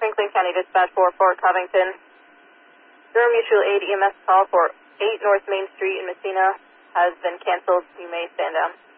Franklin County Dispatch for Fort Covington. Durham Mutual Aid EMS call for 8 North Main Street in Messina has been canceled. You may stand down.